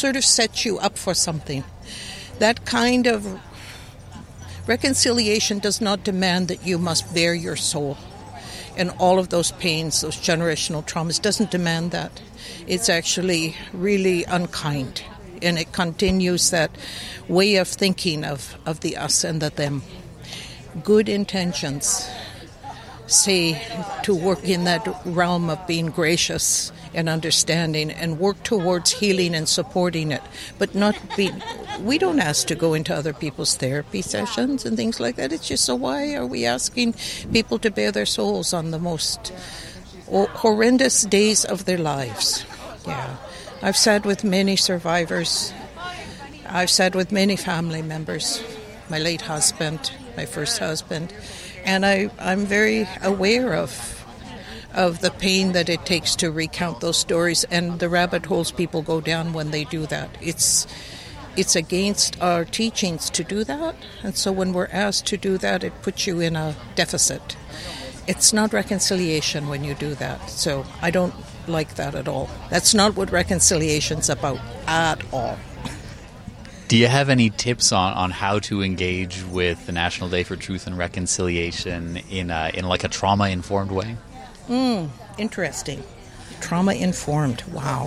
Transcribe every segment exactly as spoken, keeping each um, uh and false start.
sort of sets you up for something. That kind of reconciliation does not demand that you must bare your soul and all of those pains, those generational traumas. Doesn't demand that. It's actually really unkind, and it continues that way of thinking of, of the us and the them. Good intentions say to work in that realm of being gracious and understanding and work towards healing and supporting it, but not be. We don't ask to go into other people's therapy sessions and things like that. It's just, so why are we asking people to bare their souls on the most horrendous days of their lives? Yeah, I've sat with many survivors. I've sat with many family members, my late husband, my first husband, and I, I'm very aware of of the pain that it takes to recount those stories and the rabbit holes people go down when they do that. It's it's against our teachings to do that, and so when we're asked to do that, it puts you in a deficit. It's not reconciliation when you do that, so I don't like that at all. That's not what reconciliation's about at all. Do you have any tips on, on how to engage with the National Day for Truth and Reconciliation in a, in like a trauma-informed way? Mm, interesting. Trauma-informed. Wow.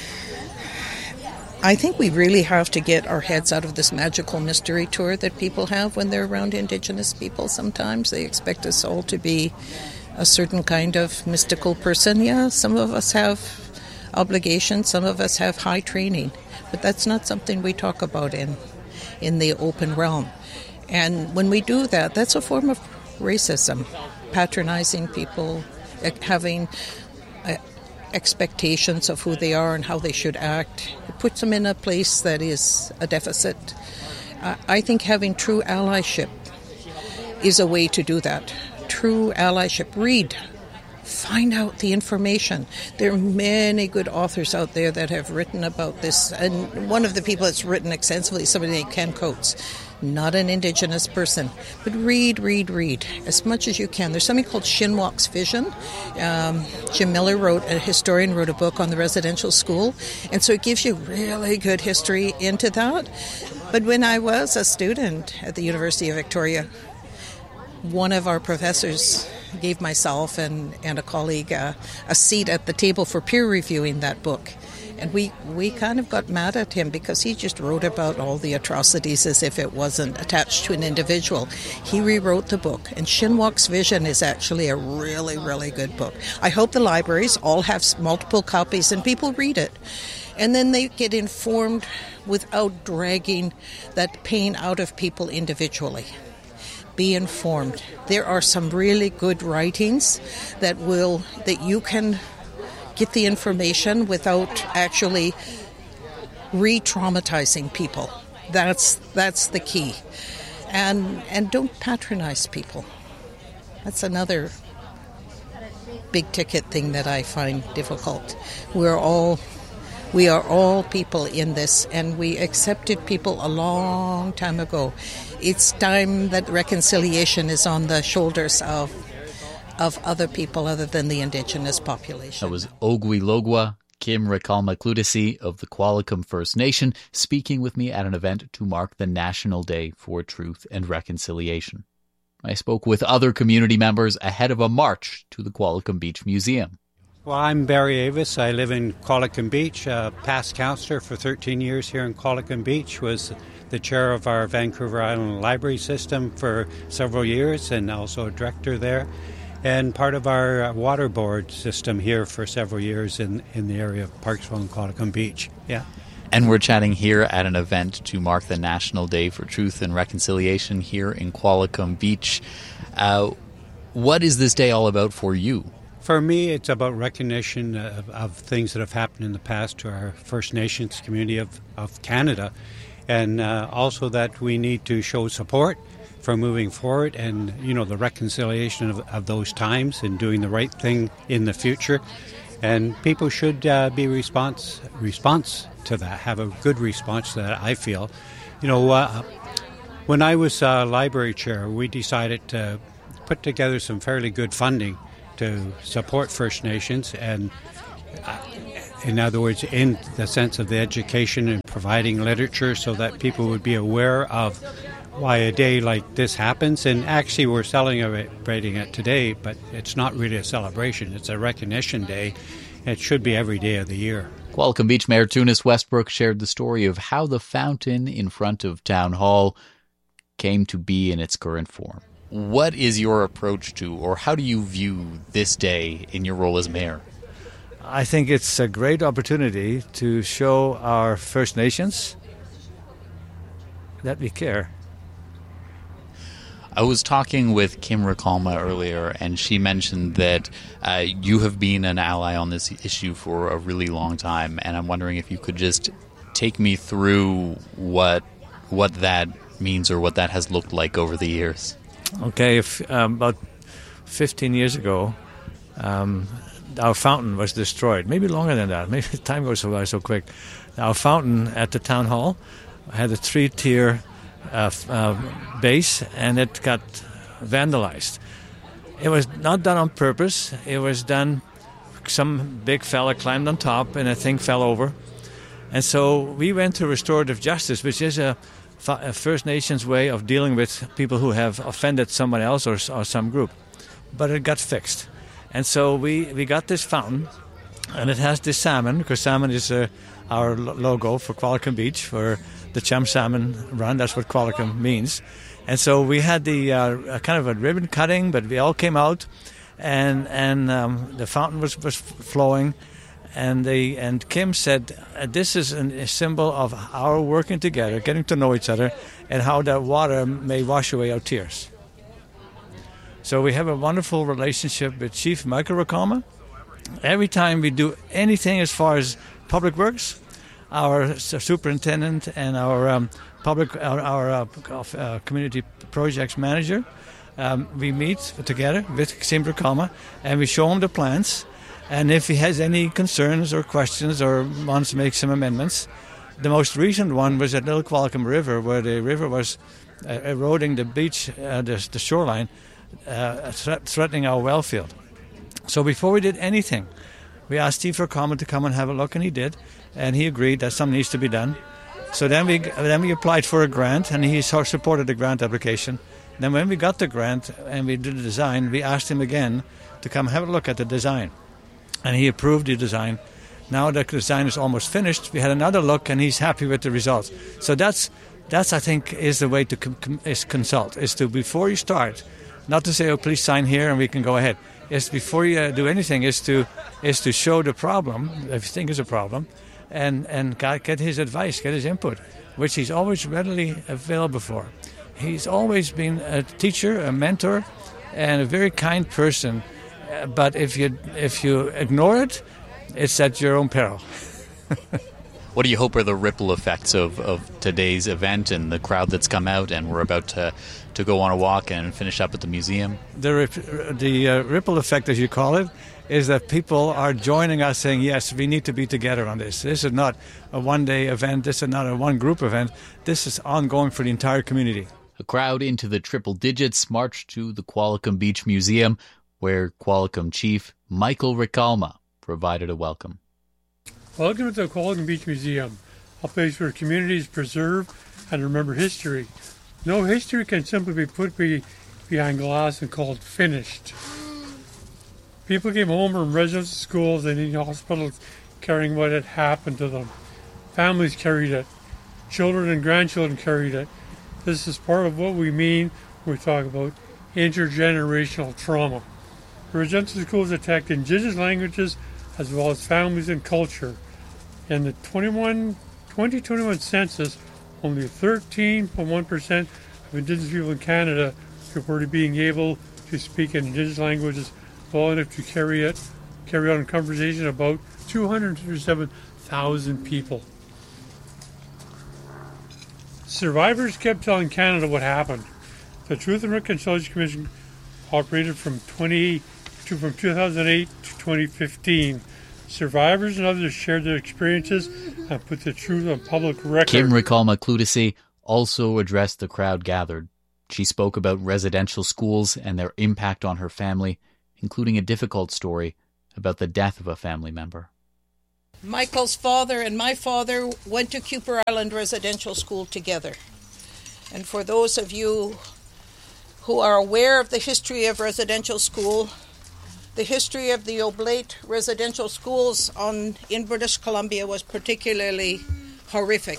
I think we really have to get our heads out of this magical mystery tour that people have when they're around Indigenous people sometimes. They expect us all to be a certain kind of mystical person. Yeah, some of us have obligations, some of us have high training, but that's not something we talk about in, in the open realm. And when we do that, that's a form of racism, patronizing people, having uh, expectations of who they are and how they should act. It puts them in a place that is a deficit. Uh, I think having true allyship is a way to do that. True allyship. Read. Find out the information. There are many good authors out there that have written about this. And one of the people that's written extensively is somebody named Ken Coates. Not an Indigenous person, but read, read, read as much as you can. There's something called Shinwalk's Vision. Um, Jim Miller wrote, a historian wrote a book on the residential school, and so it gives you really good history into that. But when I was a student at the University of Victoria, one of our professors gave myself and, and a colleague uh, a seat at the table for peer reviewing that book. And we, we kind of got mad at him because he just wrote about all the atrocities as if it wasn't attached to an individual. He rewrote the book, and Shinwalk's Vision is actually a really, really good book. I hope the libraries all have multiple copies and people read it. And then they get informed without dragging that pain out of people individually. Be informed. There are some really good writings that will that you can get the information without actually re-traumatizing people. That's that's the key. And and don't patronize people. That's another big ticket thing that I find difficult. We're all we are all people in this, and we accepted people a long time ago. It's time that reconciliation is on the shoulders of of other people other than the Indigenous population. That was Ogwi Logwa, Kim Rakalma-Cludisi of the Qualicum First Nation, speaking with me at an event to mark the National Day for Truth and Reconciliation. I spoke with other community members ahead of a march to the Qualicum Beach Museum. Well, I'm Barry Avis. I live in Qualicum Beach, uh, past councillor for thirteen years here in Qualicum Beach, was the chair of our Vancouver Island Library System for several years and also a director there, and part of our water board system here for several years in, in the area of Parksville and Qualicum Beach. Yeah. And we're chatting here at an event to mark the National Day for Truth and Reconciliation here in Qualicum Beach. Uh, what is this day all about for you? For me, it's about recognition of, of things that have happened in the past to our First Nations community of, of Canada, and uh, also that we need to show support for moving forward and, you know, the reconciliation of, of those times and doing the right thing in the future. And people should uh, be response response to that, have a good response to that, I feel. You know, uh, when I was uh, library chair, we decided to put together some fairly good funding to support First Nations, and uh, in other words, in the sense of the education and providing literature so that people would be aware of why a day like this happens. And actually we're celebrating it today, but it's not really a celebration. It's a recognition day. It should be every day of the year. Qualicum Beach Mayor Tunis Westbrook shared the story of how the fountain in front of Town Hall came to be in its current form. What is your approach to, or how do you view this day in your role as mayor? I think it's a great opportunity to show our First Nations that we care. I was talking with Kim Ricalma earlier, and she mentioned that uh, you have been an ally on this issue for a really long time, and I'm wondering if you could just take me through what what that means or what that has looked like over the years. Okay, if, um, about fifteen years ago, um, our fountain was destroyed. Maybe longer than that. Maybe time goes by so quick. Our fountain at the town hall had a three-tier uh, uh, base, and it got vandalized. It was not done on purpose. It was done. Some big fella climbed on top, and the thing fell over. And so we went to restorative justice, which is a a First Nations way of dealing with people who have offended someone else or, or some group. But it got fixed. And so we, we got this fountain, and it has this salmon, because salmon is uh, our logo for Qualicum Beach, for the Chum Salmon Run. That's what Qualicum means. And so we had the uh, kind of a ribbon cutting, but we all came out, and and um, the fountain was, was flowing. And they and Kim said, this is an, a symbol of our working together, getting to know each other, and how that water may wash away our tears. So we have a wonderful relationship with Chief Michael Ricalma. Every time we do anything as far as public works, our superintendent and our um, public, our, our uh, uh, community projects manager, um, we meet together with Kim Ricalma, and we show him the plans. And if he has any concerns or questions or wants to make some amendments, the most recent one was at Little Qualicum River, where the river was uh, eroding the beach, uh, the, the shoreline, uh, threat, threatening our well field. So before we did anything, we asked Steve Ricalma to come and have a look, and he did, and he agreed that something needs to be done. So then we then we applied for a grant, and he supported the grant application. Then when we got the grant and we did the design, we asked him again to come have a look at the design. And he approved the design. Now the design is almost finished. We had another look, and he's happy with the results. So that's, that's I think, is the way to com- com- is consult. Is to, before you start, not to say, oh, please sign here and we can go ahead. Is before you uh, do anything, is to is to show the problem, if you think is a problem, and, and get his advice, get his input, which he's always readily available for. He's always been a teacher, a mentor, and a very kind person. But if you if you ignore it, it's at your own peril. What do you hope are the ripple effects of, of today's event and the crowd that's come out, and we're about to, to go on a walk and finish up at the museum? The, the uh, ripple effect, as you call it, is that people are joining us saying, yes, we need to be together on this. This is not a one-day event. This is not a one-group event. This is ongoing for the entire community. A crowd into the triple digits marched to the Qualicum Beach Museum, where Qualicum Chief Michael Ricalma provided a welcome. Welcome to the Qualicum Beach Museum, a place where communities preserve and remember history. No history can simply be put be behind glass and called finished. People came home from residential schools and in hospitals carrying what had happened to them. Families carried it. Children and grandchildren carried it. This is part of what we mean when we talk about intergenerational trauma. The residential schools attacked Indigenous languages as well as families and culture. In the twenty twenty-one census, only thirteen point one percent of Indigenous people in Canada reported being able to speak in Indigenous languages well enough to carry it, carry on a conversation about two hundred thirty-seven thousand people. Survivors kept telling Canada what happened. The Truth and Reconciliation Commission operated from twenty to from two thousand eight to twenty fifteen. Survivors and others shared their experiences and put the truth on public record. Kim Ricalma Clutisi also addressed the crowd gathered. She spoke about residential schools and their impact on her family, including a difficult story about the death of a family member. Michael's father and my father went to Cooper Island Residential School together. And for those of you who are aware of the history of residential school, the history of the Oblate residential schools on, in British Columbia was particularly horrific.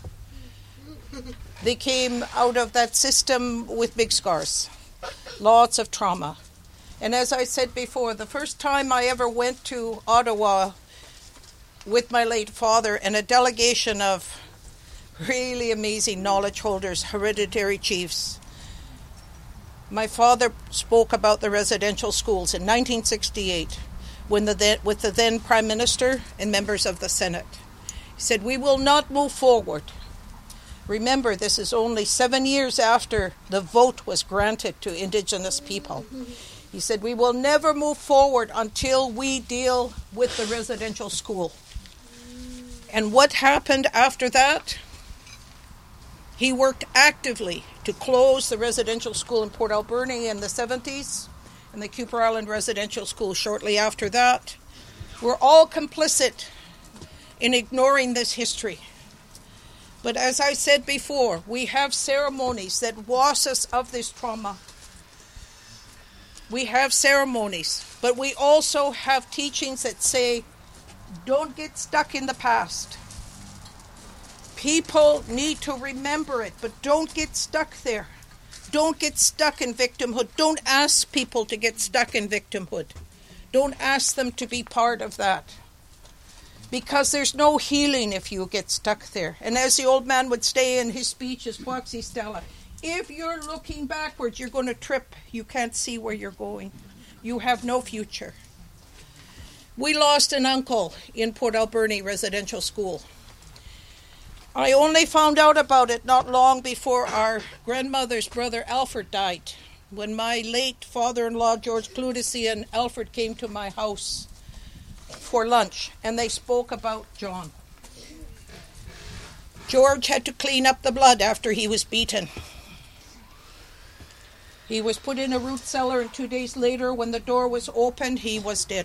They came out of that system with big scars, lots of trauma. And as I said before, the first time I ever went to Ottawa with my late father and a delegation of really amazing knowledge holders, hereditary chiefs, my father spoke about the residential schools in nineteen sixty-eight when the then, with the then Prime Minister and members of the Senate. He said, "We will not move forward." Remember, this is only seven years after the vote was granted to Indigenous people. He said, "We will never move forward until we deal with the residential school." And what happened after that? He worked actively to close the residential school in Port Alberni in the seventies and the Cooper Island Residential School shortly after that. We're all complicit in ignoring this history. But as I said before, we have ceremonies that wash us of this trauma. We have ceremonies, but we also have teachings that say, don't get stuck in the past. People need to remember it, but don't get stuck there. Don't get stuck in victimhood. Don't ask people to get stuck in victimhood. Don't ask them to be part of that. Because there's no healing if you get stuck there. And as the old man would say in his speeches, Poxy Stella, if you're looking backwards, you're going to trip. You can't see where you're going. You have no future. We lost an uncle in Port Alberni Residential School. I only found out about it not long before our grandmother's brother Alfred died, when my late father-in-law George Cludesy and Alfred came to my house for lunch, and they spoke about John. George had to clean up the blood after he was beaten. He was put in a root cellar, and two days later, when the door was opened, he was dead.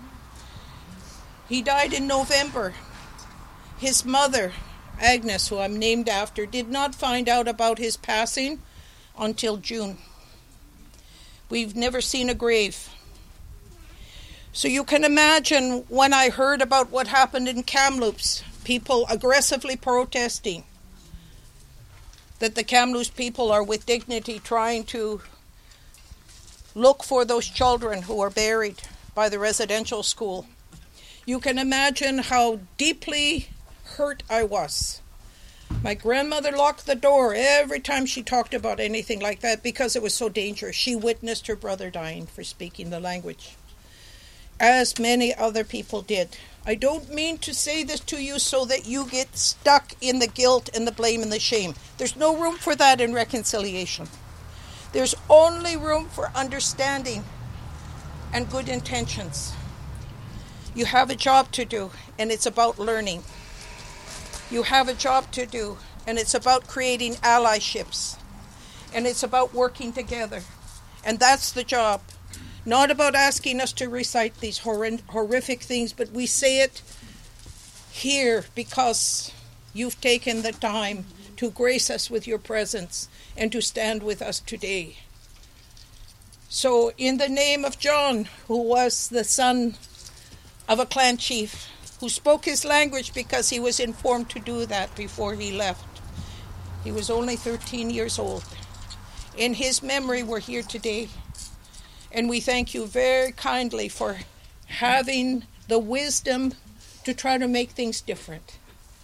He died in November. His mother, Agnes, who I'm named after, did not find out about his passing until June. We've never seen a grave. So you can imagine when I heard about what happened in Kamloops, people aggressively protesting that the Kamloops people are with dignity trying to look for those children who are buried by the residential school. You can imagine how deeply hurt I was. My grandmother locked the door every time she talked about anything like that because it was so dangerous. She witnessed her brother dying for speaking the language, as many other people did. I don't mean to say this to you so that you get stuck in the guilt and the blame and the shame. There's no room for that in reconciliation. There's only room for understanding and good intentions. You have a job to do, and it's about learning. You have a job to do, and it's about creating allyships, and it's about working together. And that's the job. Not about asking us to recite these horrend- horrific things, but we say it here because you've taken the time to grace us with your presence and to stand with us today. So in the name of John, who was the son of a clan chief, who spoke his language because he was informed to do that before he left. He was only thirteen years old. In his memory, we're here today. And we thank you very kindly for having the wisdom to try to make things different.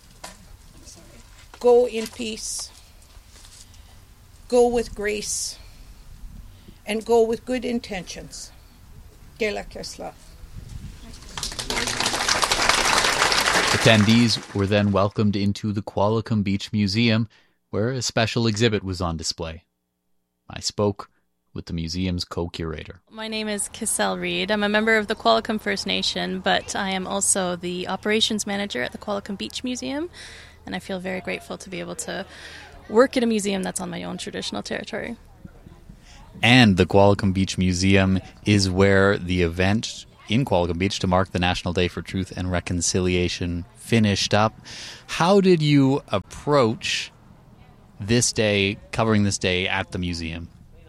Go in peace. Go with grace. And go with good intentions. Gela Kesla. Attendees were then welcomed into the Qualicum Beach Museum, where a special exhibit was on display. I spoke with the museum's co-curator. My name is Kissel Reed. I'm a member of the Qualicum First Nation, but I am also the operations manager at the Qualicum Beach Museum, and I feel very grateful to be able to work at a museum that's on my own traditional territory. And the Qualicum Beach Museum is where the event in Qualicum Beach to mark the National Day for Truth and Reconciliation finished up. How did you approach this day, covering this day at the museum?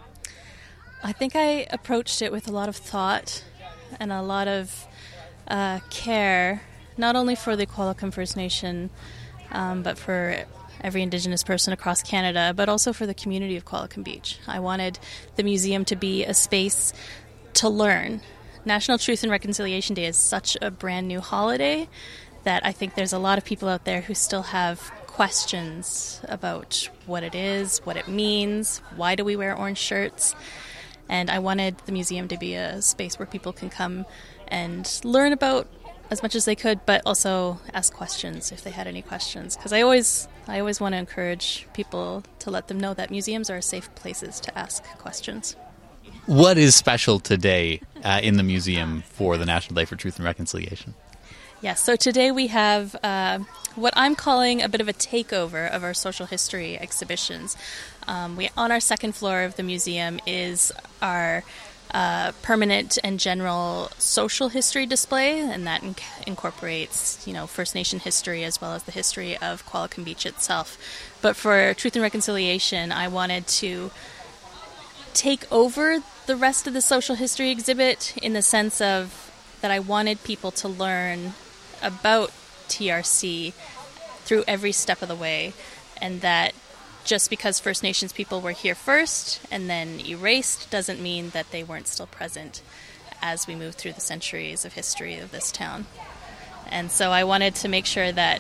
I think I approached it with a lot of thought and a lot of uh, care, not only for the Qualicum First Nation, um, but for every Indigenous person across Canada, but also for the community of Qualicum Beach. I wanted the museum to be a space to learn. National Truth and Reconciliation Day is such a brand new holiday that I think there's a lot of people out there who still have questions about what it is, what it means, why do we wear orange shirts. And I wanted the museum to be a space where people can come and learn about as much as they could, but also ask questions if they had any questions. Because I always, I always want to encourage people to let them know that museums are safe places to ask questions. What is special today uh, in the museum for the National Day for Truth and Reconciliation? Yes, so today we have uh, what I'm calling a bit of a takeover of our social history exhibitions. Um, we on our second floor of the museum is our uh, permanent and general social history display, and that inc- incorporates, you know, First Nation history as well as the history of Qualicum Beach itself. But for Truth and Reconciliation, I wanted to take over the rest of the social history exhibit in the sense of that I wanted people to learn about T R C through every step of the way, and that just because First Nations people were here first and then erased doesn't mean that they weren't still present as we move through the centuries of history of this town. And so I wanted to make sure that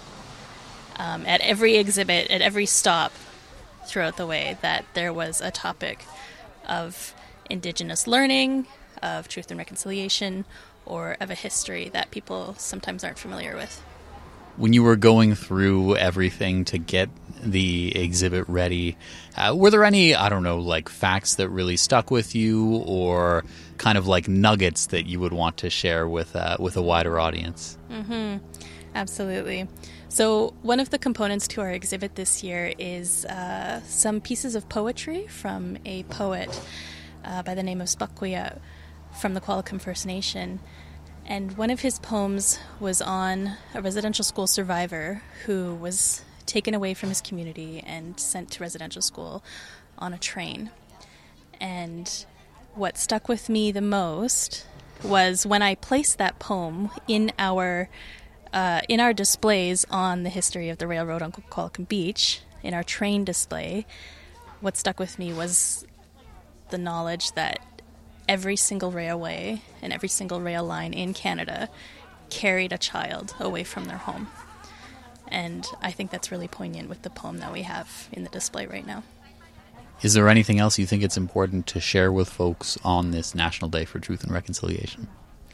um, at every exhibit, at every stop throughout the way, that there was a topic of Indigenous learning, of truth and reconciliation, or of a history that people sometimes aren't familiar with. When you were going through everything to get the exhibit ready, uh, were there any, I don't know, like facts that really stuck with you, or kind of like nuggets that you would want to share with uh, with a wider audience? Mm-hmm. Absolutely. So one of the components to our exhibit this year is uh, some pieces of poetry from a poet uh, by the name of Spakwiya from the Qualicum First Nation. And one of his poems was on a residential school survivor who was taken away from his community and sent to residential school on a train. And what stuck with me the most was when I placed that poem in our uh, in our displays on the history of the railroad on Qualicum Beach, in our train display. What stuck with me was the knowledge that every single railway and every single rail line in Canada carried a child away from their home. And I think that's really poignant with the poem that we have in the display right now. Is there anything else you think it's important to share with folks on this National Day for Truth and Reconciliation?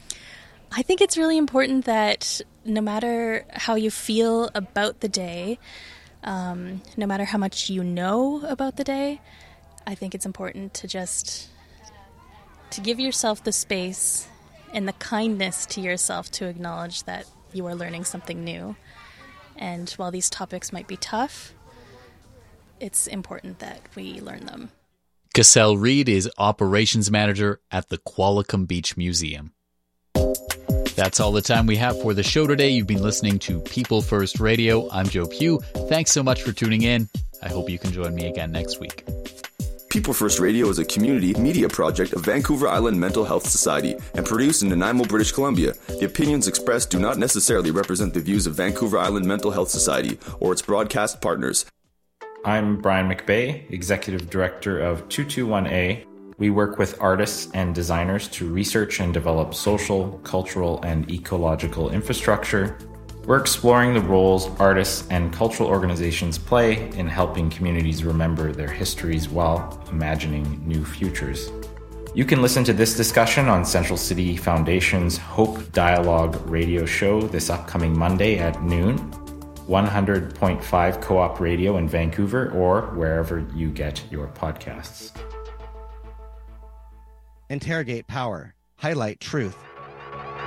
I think it's really important that no matter how you feel about the day, um, no matter how much you know about the day, I think it's important to just to give yourself the space and the kindness to yourself to acknowledge that you are learning something new. And while these topics might be tough, it's important that we learn them. Cassell Reid is Operations Manager at the Qualicum Beach Museum. That's all the time we have for the show today. You've been listening to People First Radio. I'm Joe Pugh. Thanks so much for tuning in. I hope you can join me again next week. People First Radio is a community media project of Vancouver Island Mental Health Society and produced in Nanaimo, British Columbia. The opinions expressed do not necessarily represent the views of Vancouver Island Mental Health Society or its broadcast partners. I'm Brian McBay, Executive Director of two two one A. We work with artists and designers to research and develop social, cultural, and ecological infrastructure. We're exploring the roles artists and cultural organizations play in helping communities remember their histories while imagining new futures. You can listen to this discussion on Central City Foundation's Hope Dialogue radio show this upcoming Monday at noon, one hundred point five Co-op Radio in Vancouver, or wherever you get your podcasts. Interrogate power. Highlight truth.